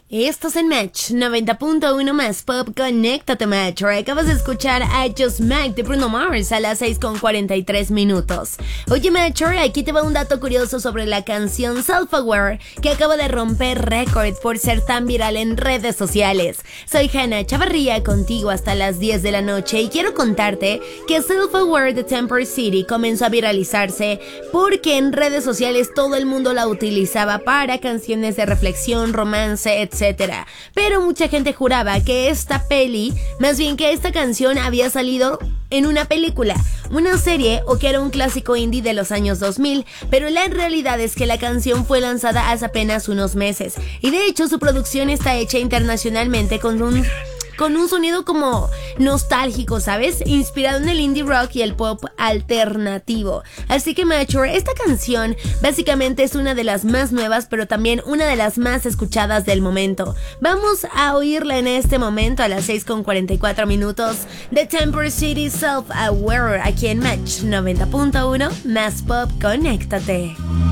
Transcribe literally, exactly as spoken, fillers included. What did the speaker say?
Estás en Match noventa punto uno más Pop, conéctate Match. Acabas de escuchar a Just Mac de Bruno Mars a las seis con cuarenta y tres minutos. Oye Match, aquí te va un dato curioso sobre la canción Self-Aware que acaba de romper récord por ser tan viral en redes sociales. Soy Hannah Chavarría contigo hasta las diez de la noche y quiero contarte que Self-Aware de Temper City comenzó a viralizarse porque en redes sociales todo el mundo la utilizaba para canciones de reflexión, romance, etcétera etcétera. Pero mucha gente juraba que esta peli, más bien que esta canción había salido en una película, una serie o que era un clásico indie de los años dos mil, pero la realidad es que la canción fue lanzada hace apenas unos meses y de hecho su producción está hecha internacionalmente con un... con un sonido como nostálgico, ¿sabes? Inspirado en el indie rock y el pop alternativo. Así que Mature, esta canción básicamente es una de las más nuevas, pero también una de las más escuchadas del momento. Vamos a oírla en este momento a las seis con cuarenta y cuatro minutos de Temper City Self-Aware aquí en Match noventa punto uno más Pop, conéctate.